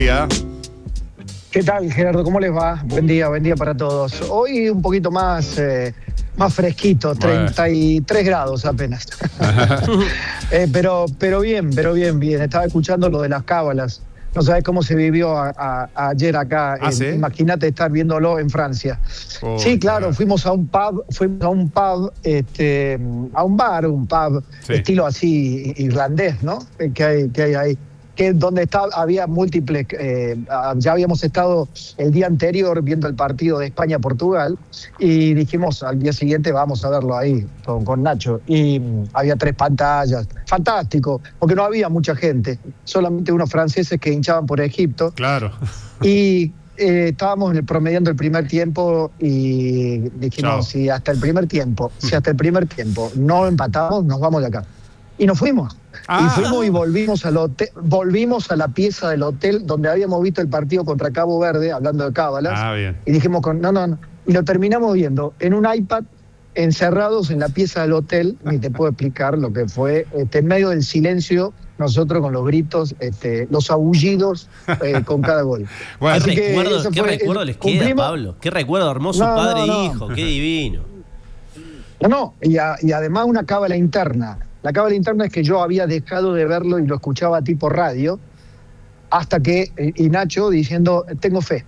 Ya. ¿Qué tal, Gerardo? ¿Cómo les va? Buen día para todos. Hoy un poquito más fresquito, 33 grados apenas. pero bien. Estaba escuchando lo de las cábalas. No sabés cómo se vivió ayer acá. ¿Sí? Imagínate estar viéndolo en Francia. Sí, claro, fuimos a un pub, a un pub, sí, estilo así irlandés, ¿no? Que hay ahí. Que donde había múltiples, ya habíamos estado el día anterior viendo el partido de España-Portugal y dijimos al día siguiente vamos a verlo ahí con Nacho, y había 3 pantallas, fantástico, porque no había mucha gente, solamente unos franceses que hinchaban por Egipto. Claro. Y estábamos promediando el primer tiempo y dijimos, si hasta el primer tiempo no empatamos, nos vamos de acá. Y nos fuimos. Y fuimos y volvimos al hotel, volvimos a la pieza del hotel donde habíamos visto el partido contra Cabo Verde, hablando de cábalas. Bien. Y dijimos, no. Y lo terminamos viendo en un iPad, encerrados en la pieza del hotel. Ni te puedo explicar lo que fue, en medio del silencio, nosotros con los gritos, los aullidos con cada gol. Bueno, Así ¿Qué recuerdo les queda, Pablo? ¿Qué recuerdo hermoso, padre e hijo? Qué divino. Y además una cábala interna. La cábala interna es que yo había dejado de verlo y lo escuchaba tipo radio, hasta que, y Nacho diciendo, tengo fe.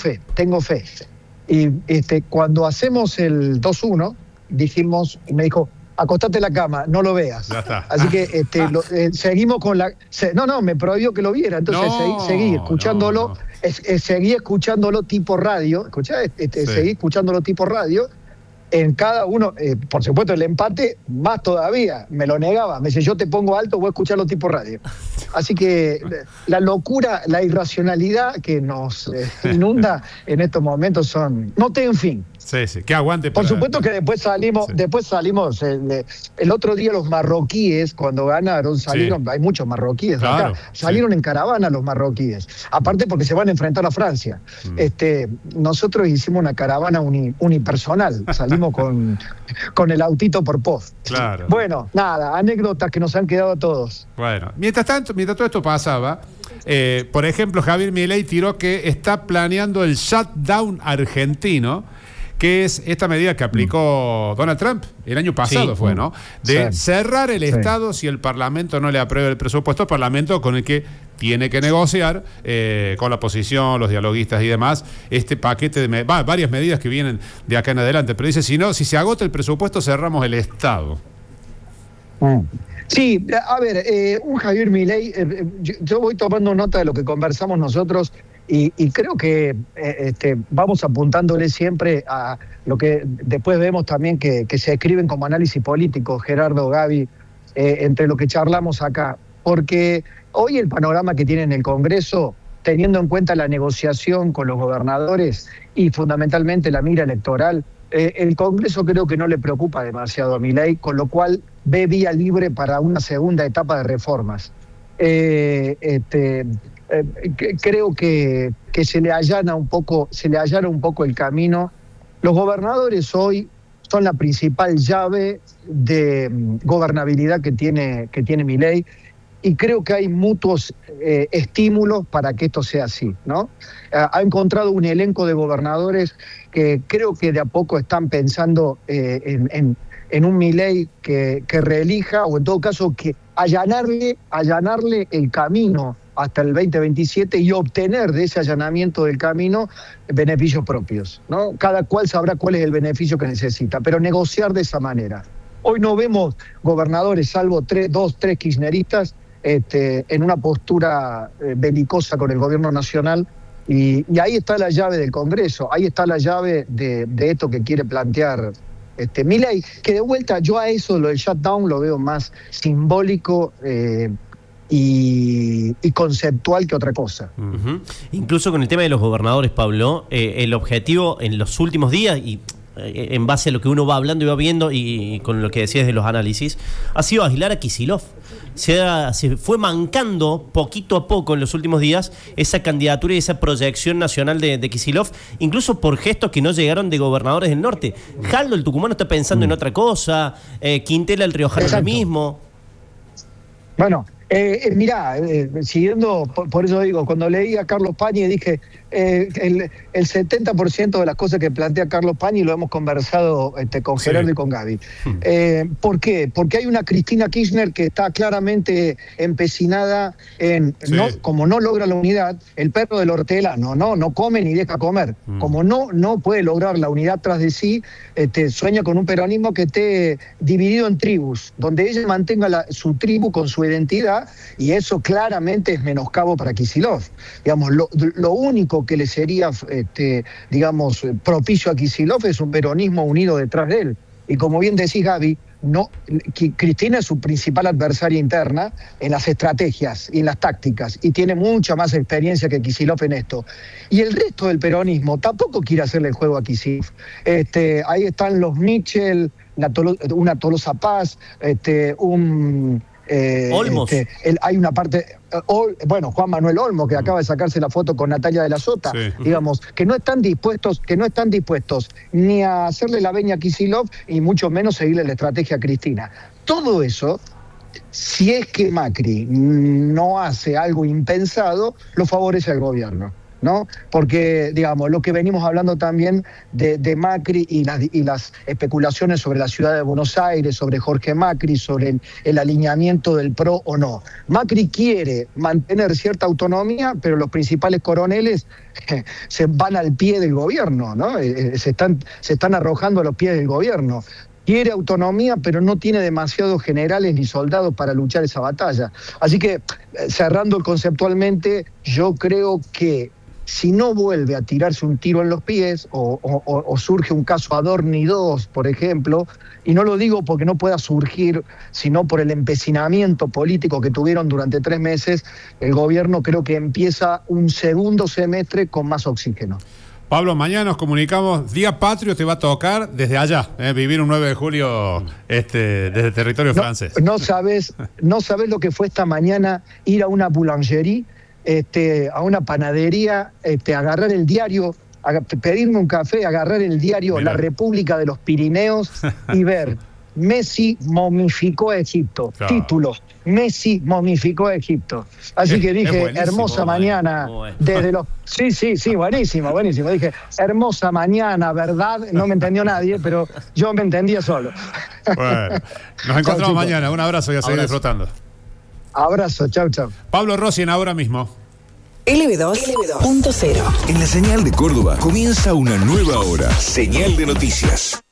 Y cuando hacemos el 2-1, dijimos, me dijo, acostate en la cama, no lo veas. Ya está. Así que seguimos con la... me prohibió que lo viera, entonces seguí escuchándolo, seguí escuchándolo tipo radio, seguí escuchándolo tipo radio. En cada uno, por supuesto, el empate, más todavía, me lo negaba. Me dice, yo te pongo alto, voy a escucharlo tipo radio. Así que la locura, la irracionalidad que nos inunda en estos momentos no tienen fin. Sí, que aguante. Por supuesto que después salimos, el otro día los marroquíes, cuando ganaron, salieron, hay muchos marroquíes acá, salieron en caravana los marroquíes, aparte porque se van a enfrentar a Francia. Nosotros hicimos una caravana unipersonal, salimos con el autito por post. Claro. Bueno, nada, anécdotas que nos han quedado a todos. Bueno, mientras todo esto pasaba, por ejemplo, Javier Milei tiró que está planeando el shutdown argentino, que es esta medida que aplicó Donald Trump el año pasado, fue, ¿no? De cerrar el Estado si el Parlamento no le aprueba el presupuesto, Parlamento con el que tiene que negociar con la oposición, los dialoguistas y demás, este paquete de varias medidas que vienen de acá en adelante. Pero dice, si se agota el presupuesto, cerramos el Estado. Sí, a ver, un Javier Milei, yo voy tomando nota de lo que conversamos nosotros y creo que vamos apuntándole siempre a lo que después vemos también que se escriben como análisis político, Gerardo, Gaby, entre lo que charlamos acá. Porque hoy el panorama que tiene en el Congreso, teniendo en cuenta la negociación con los gobernadores y fundamentalmente la mira electoral, el Congreso creo que no le preocupa demasiado a Milei, con lo cual ve vía libre para una segunda etapa de reformas. Creo que se le allana un poco el camino. Los gobernadores hoy son la principal llave de gobernabilidad que tiene Milei, y creo que hay mutuos estímulos para que esto sea así, ¿no? Ha encontrado un elenco de gobernadores que creo que de a poco están pensando en un Milei que reelija, o en todo caso que allanarle el camino hasta el 2027 y obtener de ese allanamiento del camino beneficios propios, ¿no? Cada cual sabrá cuál es el beneficio que necesita, pero negociar de esa manera. Hoy no vemos gobernadores, salvo 2, 3 kirchneristas, en una postura belicosa con el gobierno nacional, y ahí está la llave del Congreso, ahí está la llave de esto que quiere plantear Milei, que de vuelta yo a eso, lo del shutdown, lo veo más simbólico y conceptual que otra cosa. Incluso con el tema de los gobernadores, Pablo, el objetivo en los últimos días, y en base a lo que uno va hablando y va viendo y con lo que decías de los análisis, ha sido aislar a Kicillof. Se fue mancando poquito a poco en los últimos días esa candidatura y esa proyección nacional de Kicillof, incluso por gestos que no llegaron de gobernadores del norte. Jaldo, el tucumano, está pensando en otra cosa, Quintela, el riojano, lo mismo. Bueno, Mirá, siguiendo, por eso digo, cuando leí a Carlos Pañi dije, el 70% de las cosas que plantea Carlos Pañi lo hemos conversado con Gerardo y con Gaby. ¿Por qué? Porque hay una Cristina Kirchner que está claramente empecinada en, como no logra la unidad, el perro del hortelano, no come ni deja comer. Como no puede lograr la unidad tras de sí, sueña con un peronismo que esté dividido en tribus, donde ella mantenga su tribu con su identidad, y eso claramente es menoscabo para Kicillof. Digamos, lo único que le sería, digamos, propicio a Kicillof es un peronismo unido detrás de él. Y como bien decís, Gaby, Cristina es su principal adversaria interna en las estrategias y en las tácticas, y tiene mucha más experiencia que Kicillof en esto. Y el resto del peronismo tampoco quiere hacerle el juego a Kicillof. Ahí están los Mitchell, una Tolosa Paz, Olmos. Hay una parte, Juan Manuel Olmos, que acaba de sacarse la foto con Natalia de la Sota, digamos, que no están dispuestos ni a hacerle la veña a Kicillof, y mucho menos seguirle la estrategia a Cristina. Todo eso, si es que Macri no hace algo impensado, lo favorece al gobierno, ¿no? Porque, digamos, lo que venimos hablando también de Macri y las especulaciones sobre la ciudad de Buenos Aires, sobre Jorge Macri, sobre el alineamiento del PRO o no. Macri quiere mantener cierta autonomía, pero los principales coroneles se van al pie del gobierno, ¿no? Se están arrojando a los pies del gobierno. Quiere autonomía, pero no tiene demasiados generales ni soldados para luchar esa batalla. Así que, cerrando conceptualmente, yo creo que si no vuelve a tirarse un tiro en los pies, o surge un caso Adorni 2, por ejemplo, y no lo digo porque no pueda surgir, sino por el empecinamiento político que tuvieron durante 3 meses, el gobierno creo que empieza un segundo semestre con más oxígeno. Pablo, mañana nos comunicamos, Día Patrio te va a tocar desde allá, vivir un 9 de julio desde territorio francés. No sabes lo que fue esta mañana ir a una boulangerie, a una panadería, agarrar el diario, pedirme un café, agarrar el diario La República de los Pirineos y ver Messi momificó a Egipto. Claro. Título: Messi momificó a Egipto. Así que dije, hermosa mañana, desde los... Sí, buenísimo. Dije, hermosa mañana, ¿verdad? No me entendió nadie, pero yo me entendía solo. Bueno, nos encontramos mañana. Un abrazo y a seguir disfrutando. Abrazo, chau. Pablo Rossi en Ahora Mismo. LB2.0. En la señal de Córdoba comienza una nueva hora. Señal de noticias.